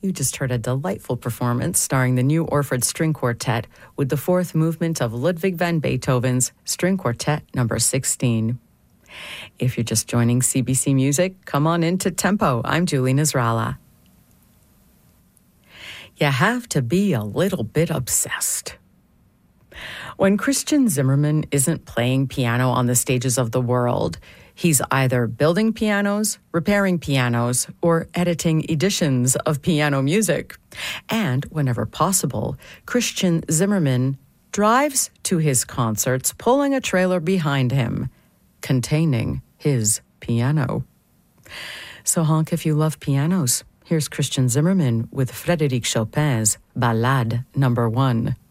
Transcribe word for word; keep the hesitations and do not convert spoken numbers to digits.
You just heard a delightful performance starring the New Orford String Quartet with the fourth movement of Ludwig van Beethoven's String Quartet number sixteen. If you're just joining C B C Music, come on into Tempo. I'm Julie Nasrallah. You have to be a little bit obsessed. When Christian Zimmerman isn't playing piano on the stages of the world, he's either building pianos, repairing pianos, or editing editions of piano music. And whenever possible, Christian Zimmerman drives to his concerts pulling a trailer behind him, containing his piano. So honk if you love pianos. Here's Christian Zimmerman with Frédéric Chopin's Ballade number one.